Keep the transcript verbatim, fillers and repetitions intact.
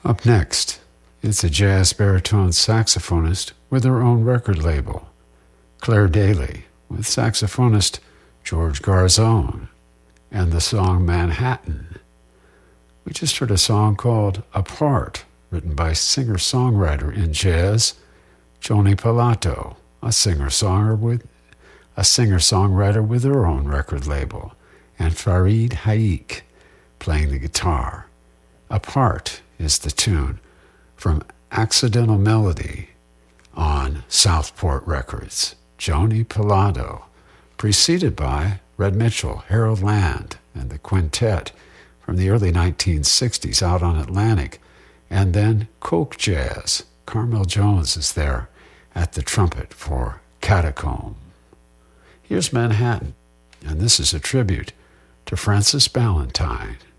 Up next, it's a jazz baritone saxophonist with her own record label, Claire Daly, with saxophonist George Garzone, and the song Manhattan. We just heard a song called Apart, written by singer-songwriter in jazz, Joni Pilato, a singer-songwriter with a singer-songwriter with her own record label, and Farid Haik playing the guitar. Apart is the tune from Accidental Melody on Southport Records. Joni Pilato, preceded by Red Mitchell, Harold Land, and the Quintet from the early nineteen sixties out on Atlantic, and then Coke Jazz. Carmel Jones is there at the trumpet for Catacomb. Here's Manhattan, and this is a tribute to Frances Ballantyne.